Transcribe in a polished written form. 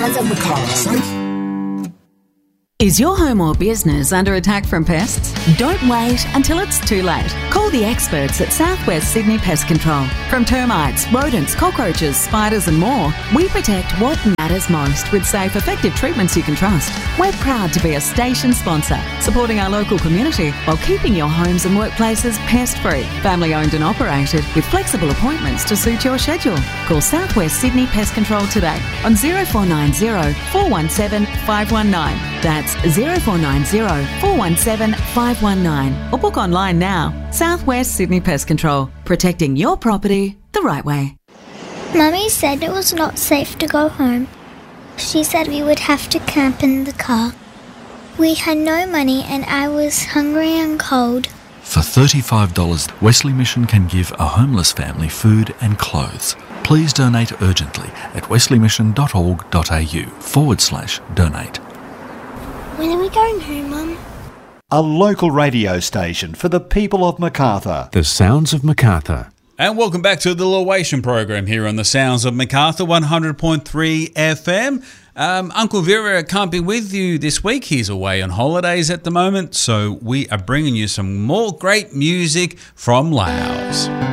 Sounds of Macarthur. Is your home or business under attack from pests? Don't wait until it's too late. Call the experts at Southwest Sydney Pest Control. From termites, rodents, cockroaches, spiders and more, we protect what matters most with safe, effective treatments you can trust. We're proud to be a station sponsor, supporting our local community while keeping your homes and workplaces pest-free. Family owned and operated with flexible appointments to suit your schedule. Call Southwest Sydney Pest Control today on 0490 417 519. That's 0490 417 519 or book online now. Southwest Sydney Pest Control, protecting your property the right way. Mummy said it was not safe to go home. She said we would have to camp in the car. We had no money and I was hungry and cold. For $35, Wesley Mission can give a homeless family food and clothes. Please donate urgently at wesleymission.org.au/donate. When are we going home, Mum? A local radio station for the people of Macarthur. The Sounds of Macarthur. And welcome back to the Lowation program here on the Sounds of Macarthur, 100.3 FM. Uncle Vera can't be with you this week. He's away on holidays at the moment. So we are bringing you some more great music from Laos.